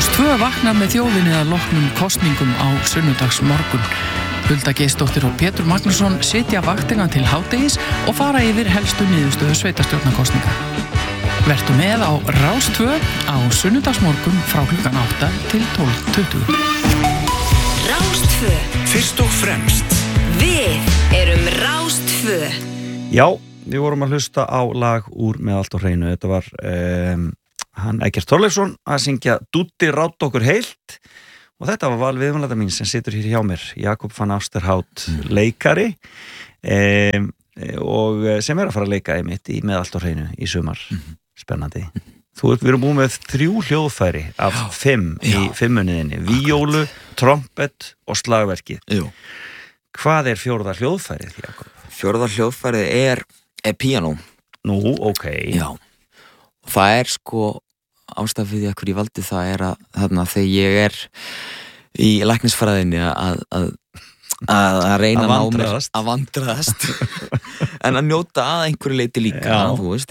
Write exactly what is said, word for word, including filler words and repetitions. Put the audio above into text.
Rás tvö vaknar með þjóðinni að loknum kosningum á sunnudagsmorgun. Hulda Geirsdóttir og Pétur Magnússon sitja vaktina til hádegis og fara yfir helstu niðurstöðu sveitarstjórnarkosninga. Vertu með á Rás tvö á sunnudagsmorgun frá klukkan átta til tólf tuttugu. Rás tvö. Fyrst og fremst. Við erum Rás tvö. Já, við vorum að hlusta á lag úr Með allt á hreinu. Þetta var um, hann Eggert Þorleifsson að syngja Dúddi rátt okkur heilt og þetta var val viðmælanda mín sem situr hér hjá mér, Jakob van Ásterhout, mm. leikari um, og sem er að fara að leika einmitt í Með allt á hreinu í sumar. Mm. Spennandi. Þú, við erum búin með þrjú hljóðfæri af já, fimm já. Í fimmunniðinni, víólu, trompet og slagverkið. Jú. Hvað er fjórða hljóðfærið, Jakob? Fjórða hljóðfærið er, er píanó. Nú, ok. Já. Það er sko ástæða fyrir því að hverju ég valdi það er að þarna þegar ég er í læknisfræðinni að að, að, að reyna að ná mér að vandraðast en að njóta að einhverju leiti líka, já. Þú veist,